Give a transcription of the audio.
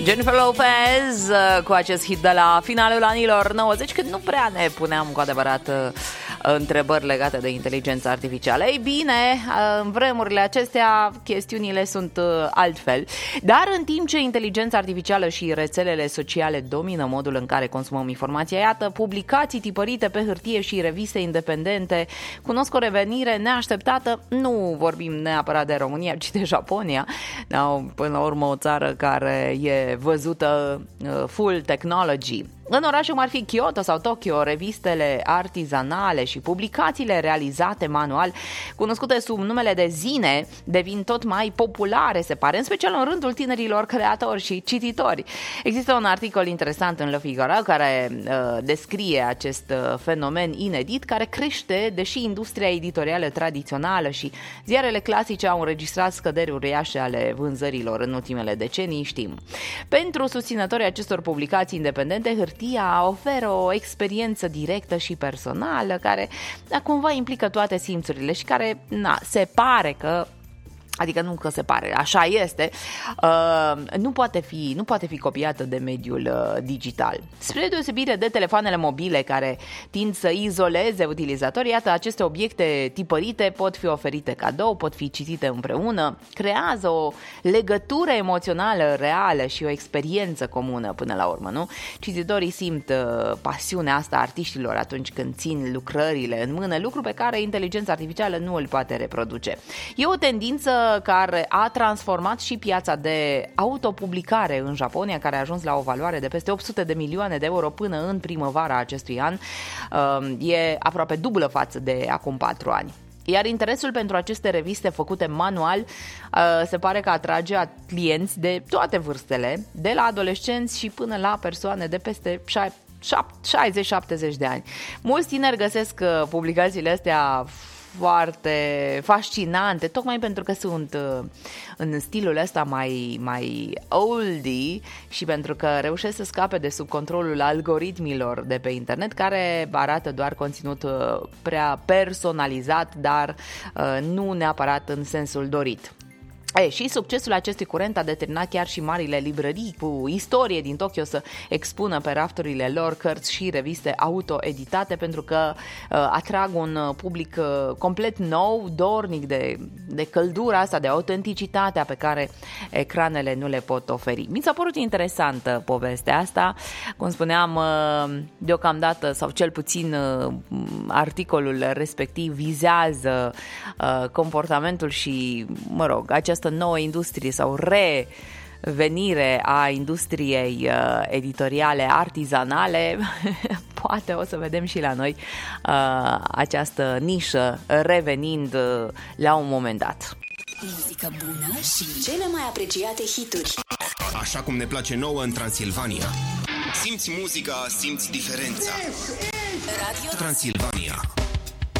Jennifer Lopez cu acest hit de la finalul anilor 90, când nu prea ne puneam cu adevărat întrebări legate de inteligența artificială. Ei bine, în vremurile acestea chestiunile sunt altfel. Dar în timp ce inteligența artificială și rețelele sociale domină modul în care consumăm informația, iată, publicații tipărite pe hârtie și reviste independente cunosc o revenire neașteptată. Nu vorbim neapărat de România, ci de Japonia. Până la urmă o țară care e văzută full technology. În orașe cum ar fi Kyoto sau Tokyo, revistele artizanale și publicațiile realizate manual, cunoscute sub numele de zine, devin tot mai populare, se pare, în special în rândul tinerilor creatori și cititori. Există un articol interesant în Le Figaro care descrie acest fenomen inedit, care crește, deși industria editorială tradițională și ziarele clasice au înregistrat scăderi uriașe ale vânzărilor în ultimele decenii, știm. Pentru susținătorii acestor publicații independente, hârtia oferă o experiență directă și personală care cumva implică toate simțurile și care se pare că, adică nu că se pare, așa este, nu poate fi copiată de mediul digital. Spre deosebire de telefoanele mobile care tind să izoleze utilizatorii, iată, aceste obiecte tipărite pot fi oferite cadou, pot fi citite împreună, creează o legătură emoțională reală și o experiență comună până la urmă, nu? Cititorii simt pasiunea asta a artiștilor atunci când țin lucrările în mână, lucru pe care inteligența artificială nu îl poate reproduce. E o tendință care a transformat și piața de autopublicare în Japonia, care a ajuns la o valoare de peste 800 de milioane de euro până în primăvara acestui an. E aproape dublă față de acum 4 ani. Iar interesul pentru aceste reviste făcute manual se pare că atrage clienți de toate vârstele, de la adolescenți și până la persoane de peste 60-70 de ani. Mulți tineri găsesc publicațiile astea foarte fascinante, tocmai pentru că sunt în stilul ăsta mai oldie și pentru că reușesc să scape de sub controlul algoritmilor de pe internet, care arată doar conținut prea personalizat, dar nu neapărat în sensul dorit. Și succesul acestui curent a determinat chiar și marile librării cu istorie din Tokyo să expună pe rafturile lor cărți și reviste auto-editate, pentru că atrag un public complet nou, dornic de căldura asta, de autenticitatea pe care ecranele nu le pot oferi. Mi s-a părut interesantă povestea asta, cum spuneam, deocamdată, sau cel puțin articolul respectiv vizează comportamentul și, această nouă industrie sau revenire a industriei editoriale artizanale. Poate o să vedem și la noi această nișă revenind la un moment dat. Muzică bună și cele mai apreciate hituri. Așa cum ne place nouă în Transilvania. Simți muzica, simți diferența. Radio Transilvania.